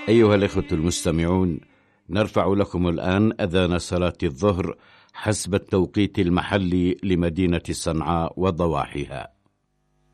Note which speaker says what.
Speaker 1: أيها الإخوة المستمعون، نرفع لكم الآن أذان صلاة الظهر حسب التوقيت المحلي لمدينة صنعاء وضواحيها.